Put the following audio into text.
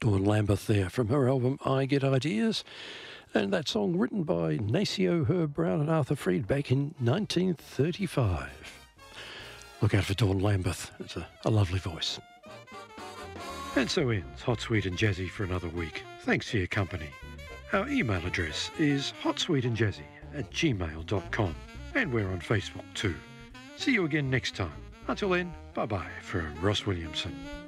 Dawn Lambeth there from her album I Get Ideas. And that song written by Nacio, Herb Brown and Arthur Freed back in 1935. Look out for Dawn Lambeth. It's a lovely voice. And so ends Hot, Sweet and Jazzy for another week. Thanks for your company. Our email address is hotsweetandjazzy@gmail.com, and we're on Facebook too. See you again next time. Until then, bye-bye from Ross Williamson.